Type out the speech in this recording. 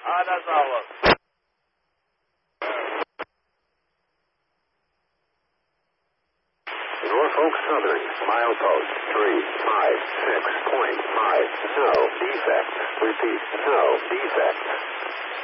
Ada Zawal. Norfolk Southern, milepost 356.5. No defect. Repeat, no defect.